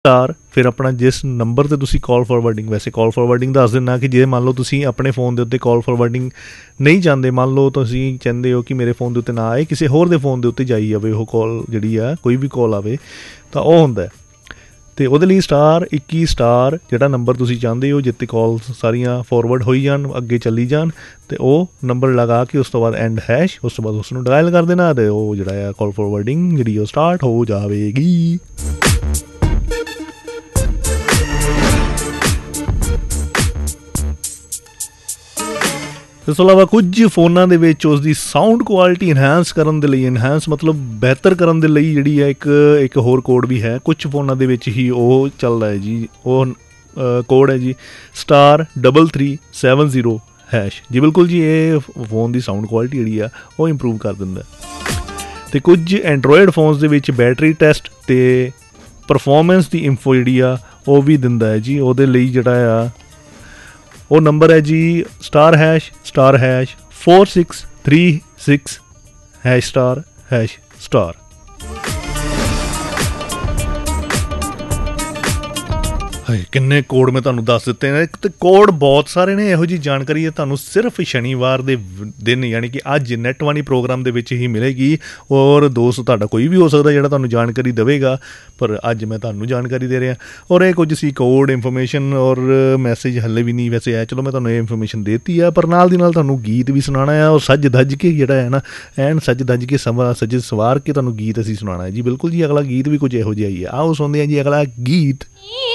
Star ਫਿਰ ਆਪਣਾ ਜਿਸ ਨੰਬਰ 'ਤੇ ਤੁਸੀਂ ਕਾਲ ਫਾਰਵਰਡਿੰਗ, ਵੈਸੇ ਕਾਲ ਫਾਰਵਰਡਿੰਗ ਦੱਸ ਦਿੰਦਾ ਕਿ ਜੇ ਮੰਨ ਲਓ ਤੁਸੀਂ ਆਪਣੇ ਫ਼ੋਨ ਦੇ ਉੱਤੇ ਕਾਲ ਫਾਰਵਰਡਿੰਗ ਨਹੀਂ ਚਾਹੁੰਦੇ, ਮੰਨ ਲਓ ਤੁਸੀਂ ਚਾਹੁੰਦੇ ਹੋ ਕਿ ਮੇਰੇ ਫ਼ੋਨ ਦੇ ਉੱਤੇ ਨਾ ਆਏ, ਕਿਸੇ ਹੋਰ ਦੇ ਫ਼ੋਨ ਦੇ ਉੱਤੇ ਜਾਈ ਜਾਵੇ ਉਹ ਕਾਲ ਜਿਹੜੀ ਆ, ਕੋਈ ਵੀ ਕਾਲ ਆਵੇ ਤਾਂ ਉਹ ਹੁੰਦਾ। ਅਤੇ ਉਹਦੇ ਲਈ *21* ਜਿਹੜਾ ਨੰਬਰ ਤੁਸੀਂ ਚਾਹੁੰਦੇ ਹੋ ਜਿੱਥੇ ਕਾਲ ਸਾਰੀਆਂ ਫਾਰਵਰਡ ਹੋਈ ਜਾਣ, ਅੱਗੇ ਚੱਲੀ ਜਾਣ, ਅਤੇ ਉਹ ਨੰਬਰ ਲਗਾ ਕੇ ਉਸ ਤੋਂ ਬਾਅਦ # ਉਸ ਤੋਂ ਬਾਅਦ ਉਸ ਨੂੰ ਡਾਇਲ ਕਰ ਦੇਣਾ ਅਤੇ ਉਹ ਜਿਹੜਾ ਆ ਕਾਲ ਫਾਰਵਰਡਿੰਗ ਜਿਹੜੀ ਉਹ ਸਟਾਰਟ ਹੋ ਜਾਵੇਗੀ। ਇਸ ਤੋਂ ਇਲਾਵਾ ਕੁਝ ਫੋਨਾਂ ਦੇ ਵਿੱਚ ਉਸਦੀ ਸਾਊਂਡ ਕੁਆਲਿਟੀ ਇਨਹਾਂਸ ਕਰਨ ਦੇ ਲਈ, ਇਨਹਾਂਸ ਮਤਲਬ ਬਿਹਤਰ ਕਰਨ ਦੇ ਲਈ ਜਿਹੜੀ ਹੈ ਇੱਕ ਹੋਰ ਕੋਡ ਵੀ ਹੈ। ਕੁਝ ਫੋਨਾਂ ਦੇ ਵਿੱਚ ਹੀ ਉਹ ਚੱਲਦਾ ਹੈ ਜੀ, ਉਹ ਕੋਡ ਹੈ ਜੀ *3370#। ਜੀ ਬਿਲਕੁਲ ਜੀ, ਇਹ ਫੋਨ ਦੀ ਸਾਊਂਡ ਕੁਆਲਿਟੀ ਜਿਹੜੀ ਆ ਉਹ ਇੰਪਰੂਵ ਕਰ ਦਿੰਦਾ। ਅਤੇ ਕੁਝ ਐਂਡਰੋਇਡ ਫੋਨਸ ਦੇ ਵਿੱਚ ਬੈਟਰੀ ਟੈਸਟ ਅਤੇ ਪਰਫੋਰਮੈਂਸ ਦੀ ਇੰਫੋ ਜਿਹੜੀ ਆ ਉਹ ਵੀ ਦਿੰਦਾ ਹੈ ਜੀ। ਉਹਦੇ ਲਈ ਜਿਹੜਾ ਆ ਉਹ ਨੰਬਰ ਹੈ ਜੀ *4636#*#*. ਹਾਏ ਕਿੰਨੇ ਕੋਡ ਮੈਂ ਤੁਹਾਨੂੰ ਦੱਸ ਦਿੱਤੇ ਨੇ, ਅਤੇ ਕੋਡ ਬਹੁਤ ਸਾਰੇ ਨੇ। ਇਹੋ ਜਿਹੀ ਜਾਣਕਾਰੀ ਹੈ ਤੁਹਾਨੂੰ ਸਿਰਫ ਸ਼ਨੀਵਾਰ ਦੇ ਦਿਨ ਯਾਨੀ ਕਿ ਅੱਜ ਨੈੱਟਵਾਣੀ ਪ੍ਰੋਗਰਾਮ ਦੇ ਵਿੱਚ ਹੀ ਮਿਲੇਗੀ। ਔਰ ਦੋਸਤ ਤੁਹਾਡਾ ਕੋਈ ਵੀ ਹੋ ਸਕਦਾ ਜਿਹੜਾ ਤੁਹਾਨੂੰ ਜਾਣਕਾਰੀ ਦੇਵੇਗਾ, ਪਰ ਅੱਜ ਮੈਂ ਤੁਹਾਨੂੰ ਜਾਣਕਾਰੀ ਦੇ ਰਿਹਾ। ਔਰ ਇਹ ਕੁਝ ਸੀ ਕੋਡ ਇਨਫੋਰਮੇਸ਼ਨ ਔਰ ਮੈਸੇਜ ਹਾਲੇ ਵੀ ਨਹੀਂ ਵੈਸੇ ਆਇਆ, ਚਲੋ ਮੈਂ ਤੁਹਾਨੂੰ ਇਹ ਇਨਫੋਰਮੇਸ਼ਨ ਦੇਤੀ ਆ, ਪਰ ਨਾਲ ਦੀ ਨਾਲ ਤੁਹਾਨੂੰ ਗੀਤ ਵੀ ਸੁਣਾਉਣਾ ਆ। ਔਰ ਸੱਜ ਧੱਜ ਕੇ ਜਿਹੜਾ ਹੈ ਨਾ, ਐਨ ਸੱਜ ਧੱਜ ਕੇ ਸਵਾਰ ਕੇ ਤੁਹਾਨੂੰ ਗੀਤ ਅਸੀਂ ਸੁਣਾਉਣਾ ਹੈ ਜੀ। ਬਿਲਕੁਲ ਜੀ, ਅਗਲਾ ਗੀਤ ਵੀ ਕੁਝ ਇਹੋ ਜਿਹਾ ਹੀ ਹੈ। ਆਓ ਸੁਣਦੇ ਹਾਂ ਜੀ ਅਗਲਾ ਗੀਤ।